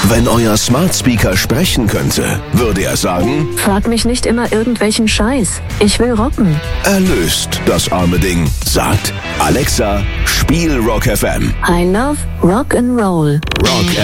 Wenn euer Smart Speaker sprechen könnte, würde er sagen: Frag mich nicht immer irgendwelchen Scheiß. Ich will rocken. Erlöst das arme Ding. Sagt: Alexa, spiel Rock FM. I love Rock and Roll. Rock